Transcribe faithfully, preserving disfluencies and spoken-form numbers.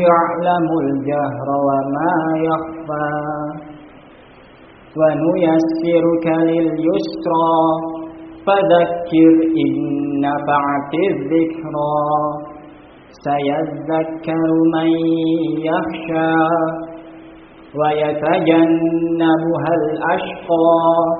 يعلم الجهر وما يخفى ونيسرك لليسرى فذكر إن نفعت الذكرى سيذكر من يخشى ويتجنبها الأشقى